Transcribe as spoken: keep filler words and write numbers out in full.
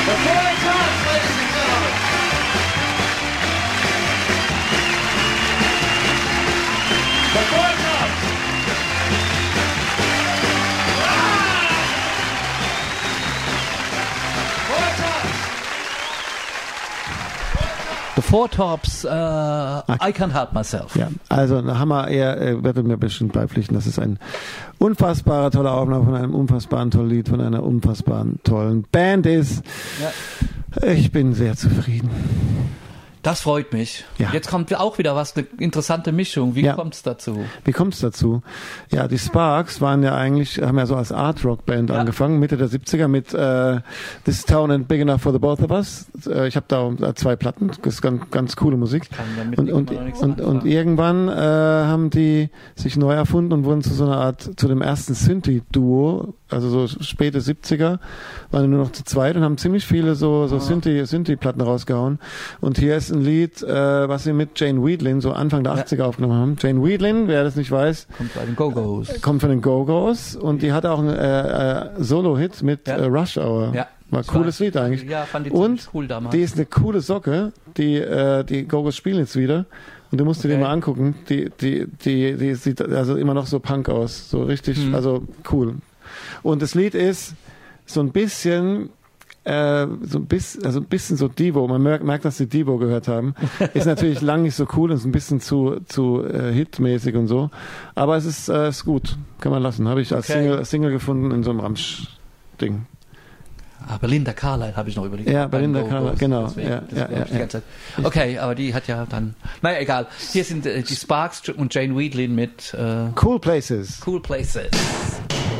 The Four Tops, uh, I Can't Help Myself. Ja, also da haben wir, er äh, wird mir bestimmt beipflichten, das ist ein unfassbarer toller Aufnahme von einem unfassbaren tollen Lied, von einer unfassbaren tollen Band ist. Ja. Ich bin sehr zufrieden. Das freut mich. Ja. Jetzt kommt auch wieder was, eine interessante Mischung. Wie ja. kommt es dazu? Wie kommt es dazu? Ja, die Sparks waren ja eigentlich, haben ja so als Art-Rock-Band ja. angefangen, Mitte der siebziger mit äh, This Town Ain't Big Enough for the Both of Us. Äh, ich habe da zwei Platten, das ist ganz, ganz coole Musik. Und, und, und, und irgendwann äh, haben die sich neu erfunden und wurden zu so einer Art, zu dem ersten Synthie-Duo, also so späte siebziger, waren nur noch zu zweit und haben ziemlich viele so, so Synthie, Synthie-Platten rausgehauen. Und hier ist ein Lied, äh, was sie mit Jane Wiedlin so Anfang der achtziger ja. aufgenommen haben. Jane Wiedlin, wer das nicht weiß, kommt bei den Go-Go's. Kommt von den Go-Go's und die hatte auch einen äh, äh, Solo-Hit mit ja. äh, Rush Hour. Ja. War ein cooles war, Lied eigentlich. Ja, fand die und cool damals. Die ist eine coole Socke, die äh, die Go-Go's spielen jetzt wieder. Und du musst okay. dir die mal angucken. Die, die, die, die sieht also immer noch so Punk aus. So richtig, mhm. also cool. Und das Lied ist so ein bisschen Äh, so ein bisschen, also ein bisschen so Devo, man merkt, merkt, dass sie Devo gehört haben. Ist natürlich lang nicht so cool und ist ein bisschen zu, zu äh, hitmäßig und so. Aber es ist, äh, ist gut, kann man lassen. Habe ich als okay. Single, Single gefunden in so einem Ramsch-Ding. Ah, Belinda Carlisle habe ich noch überlegt. Ja, Belinda Carlisle, genau. Deswegen, ja, ja, ja, die ganze Zeit. Okay, aber die hat ja dann, naja, egal. Hier sind äh, die Sparks und Jane Wiedlin mit äh, Cool Places. Cool Places.